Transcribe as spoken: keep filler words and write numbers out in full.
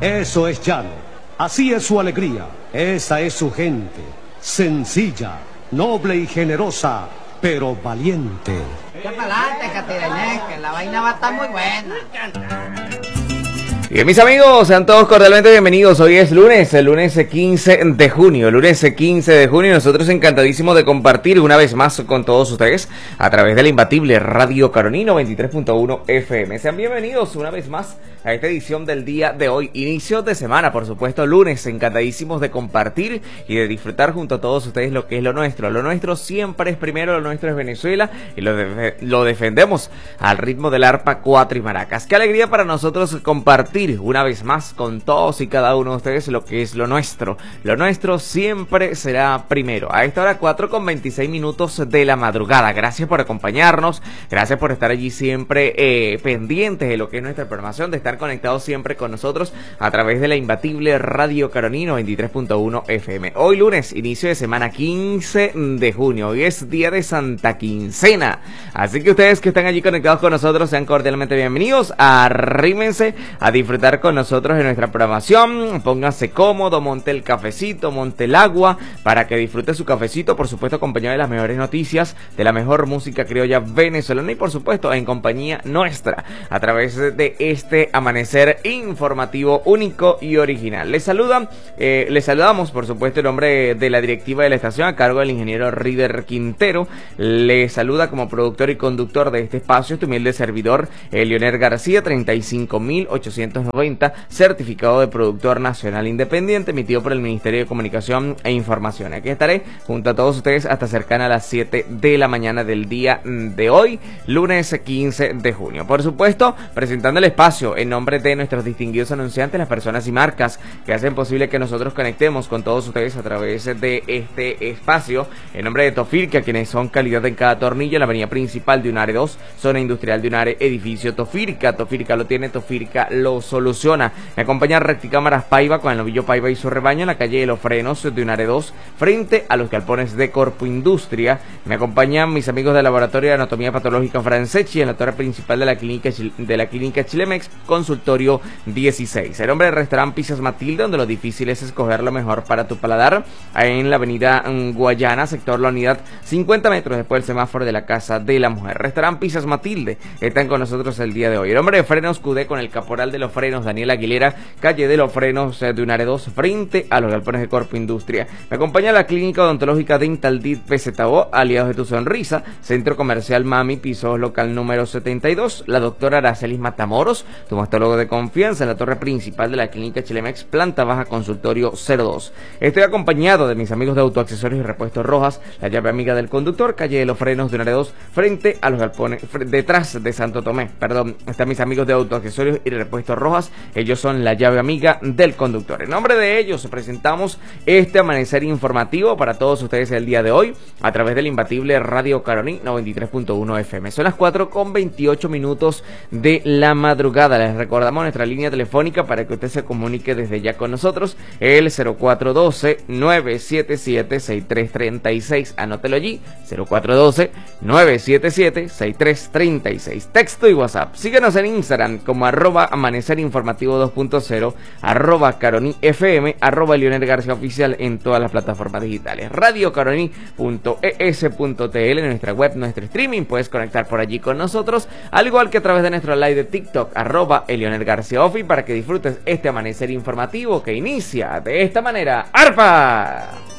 Eso es llano. Así es su alegría. Esa es su gente. Sencilla, noble y generosa, pero valiente. Ya para adelante, Catirañez, que la vaina va a estar muy buena. Bien, mis amigos, sean todos cordialmente bienvenidos. Hoy es lunes, el lunes quince de junio, el lunes quince de junio, nosotros encantadísimos de compartir una vez más con todos ustedes a través de la imbatible Radio Caroní noventa y tres punto uno F M. Sean bienvenidos una vez más a esta edición del día de hoy, inicio de semana, por supuesto, lunes, encantadísimos de compartir y de disfrutar junto a todos ustedes lo que es lo nuestro. Lo nuestro siempre es primero, lo nuestro es Venezuela y lo, de, lo defendemos al ritmo del arpa, cuatro y maracas. Qué alegría para nosotros compartir una vez más con todos y cada uno de ustedes lo que es lo nuestro. Lo nuestro siempre será primero. A esta hora cuatro con veintiséis minutos de la madrugada. Gracias por acompañarnos, gracias por estar allí siempre eh, pendientes de lo que es nuestra programación, de estar conectados siempre con nosotros a través de la imbatible Radio Caroní noventa y tres punto uno F M. Hoy lunes, inicio de semana quince de junio. Hoy es día de Santa Quincena. Así que ustedes que están allí conectados con nosotros sean cordialmente bienvenidos. Arrímense a disfrutar con nosotros en nuestra programación. Pónganse cómodo, monte el cafecito, monte el agua para que disfrute su cafecito, por supuesto acompañado de las mejores noticias, de la mejor música criolla venezolana y por supuesto en compañía nuestra a través de este amanecer informativo único y original. Les saludan, eh, les saludamos por supuesto el nombre de la directiva de la estación a cargo del ingeniero Rider Quintero. Les saluda como productor y conductor de este espacio este humilde servidor, eh, Leonel García, treinta y cinco mil ochocientos noventa, certificado de productor nacional independiente emitido por el Ministerio de Comunicación e Información. Aquí estaré junto a todos ustedes hasta cercana a las siete de la mañana del día de hoy, lunes quince de junio. Por supuesto, presentando el espacio en nombre de nuestros distinguidos anunciantes, las personas y marcas que hacen posible que nosotros conectemos con todos ustedes a través de este espacio, en nombre de Tofirca, quienes son calidad en cada tornillo, en la avenida principal de Unare dos, zona industrial de Unare, edificio Tofirca. Tofirca lo tiene, Tofirca lo soluciona. Me acompaña Recticámaras Paiva con el novillo Paiva y su rebaño en la calle de los Frenos de Unare dos, frente a los galpones de Corpo Industria. Me acompañan mis amigos del Laboratorio de Anatomía Patológica Franceschi en la torre principal de la clínica de la clínica Chilemex, consultorio dieciséis. El nombre del restaurante Pizzas Matilde, donde lo difícil es escoger lo mejor para tu paladar, en la avenida Guayana, sector La Unidad, cincuenta metros después del semáforo de la Casa de la Mujer. Restaurante Pizzas Matilde están con nosotros el día de hoy. El hombre de Frenos Q D con el caporal de los frenos Daniel Aguilera, calle de los Frenos de Unare dos, frente a los galpones de Corpo Industria. Me acompaña la clínica odontológica Dental Dit P Z O, aliados de tu sonrisa, centro comercial Mami, piso local número setenta y dos, la doctora Aracelis Matamoros, tu mastólogo de confianza en la torre principal de la clínica Chilemex, planta baja, consultorio cero dos. Estoy acompañado de mis amigos de Autoaccesorios y Repuestos Rojas, la llave amiga del conductor, calle de los Frenos de Unare dos, frente a los galpones, detrás de Santo Tomé, perdón, están mis amigos de Autoaccesorios y Repuestos Rojas, ellos son la llave amiga del conductor. En nombre de ellos presentamos este amanecer informativo para todos ustedes el día de hoy a través del imbatible Radio Caroní noventa y tres punto uno F M. Son las cuatro con veintiocho minutos de la madrugada. Les recordamos nuestra línea telefónica para que usted se comunique desde ya con nosotros, el cero cuatro uno dos, nueve siete siete, seis tres tres seis. Anótelo allí, cero cuatro uno dos, nueve siete siete, seis tres tres seis. Texto y WhatsApp. Síguenos en Instagram como arroba amanecer informativo dos punto cero, arroba Caroní F M, arroba Leonel García Oficial en todas las plataformas digitales. radio caroní punto e s punto t l en nuestra web, nuestro streaming. Puedes conectar por allí con nosotros, al igual que a través de nuestro live de TikTok, arroba Leonel García Ofi, para que disfrutes este amanecer informativo que inicia de esta manera. ¡Arpa!